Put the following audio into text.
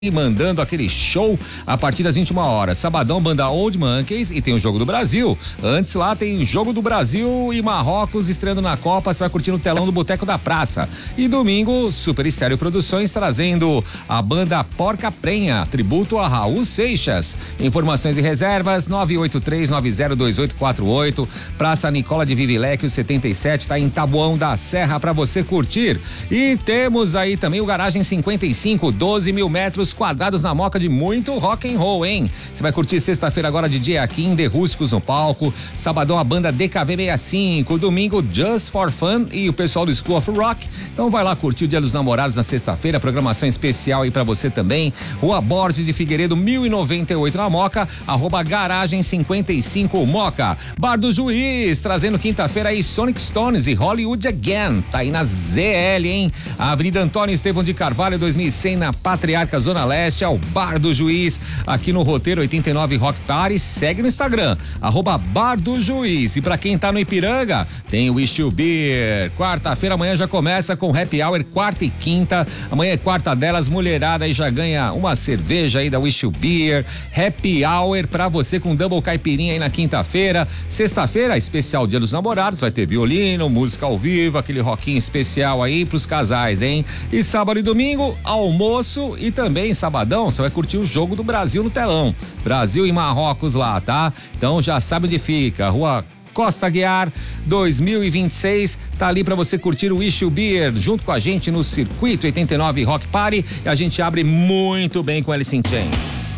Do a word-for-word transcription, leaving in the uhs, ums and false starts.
mandando aquele show a partir das vinte e uma horas. Sabadão, banda Old Monkeys e tem o Jogo do Brasil. Antes lá tem o Jogo do Brasil e Marrocos estreando na Copa. Você vai curtir no telão do Boteco da Praça. E domingo, Super Estéreo Produções trazendo a banda Porca Prenha, tributo a Raul Seixas. Informações e reservas nove oito três nove zero dois oito quatro oito. Praça Nicola de Vivilecchio setenta e sete, tá em Taboão da Serra para você curtir. E temos aí também o Garagem cinquenta e cinco, doze mil metros quadrados na Moca de muito rock and roll, hein? Você vai curtir sexta-feira agora D J Akin, The Rústicos no palco, sabadão a banda D K V sessenta e cinco, domingo Just for Fun e o pessoal do School of Rock. Então vai lá curtir o Dia dos Namorados na sexta-feira, programação especial aí pra você também. Rua Borges de Figueiredo, mil e noventa e oito na Moca, arroba Garagem cinquenta e cinco Moca. Bar do Juiz, trazendo quinta-feira aí Sonic Stones e Hollywood Again, tá aí na Z L, hein? A Avenida Antônio Estevão de Carvalho, dois mil e cem, na Patriarca Zona Leste, ao Bar do Juiz, aqui no Roteiro oitenta e nove Rock Party. Segue no Instagram, arroba Bar do Juiz. E pra quem tá no Ipiranga, tem o Wish You Beer. Quarta-feira, amanhã já começa com Happy Hour, quarta e quinta. Amanhã é quarta delas, mulherada aí já ganha uma cerveja aí da Wish You Beer. Happy Hour pra você com double caipirinha aí na quinta-feira. Sexta-feira, especial Dia dos Namorados, vai ter violino, música ao vivo, aquele rockinho especial aí pros casais, hein? E sábado e domingo, almoço e também sabadão, você vai curtir o Jogo do Brasil no telão. Brasil e Marrocos lá, tá? Então já sabe onde fica, Rua Costa Guiar, dois mil e vinte e seis, tá ali pra você curtir o Wish You Beer junto com a gente no Circuito oitenta e nove Rock Party, e a gente abre muito bem com Alice in Chains.